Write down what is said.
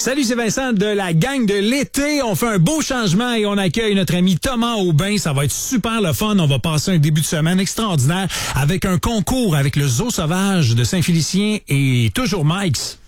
Salut, c'est Vincent de la gang de l'été. On fait un beau changement et on accueille notre ami Thomas Aubin. Ça va être super le fun. On va passer un début de semaine extraordinaire avec un concours avec le Zoo sauvage de Saint-Félicien et toujours Mike's.